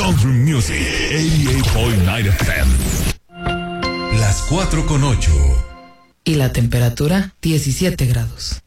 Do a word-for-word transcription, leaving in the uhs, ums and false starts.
Country Music, ochenta y ocho punto nueve F M. Las cuatro con ocho. Y la temperatura, diecisiete grados.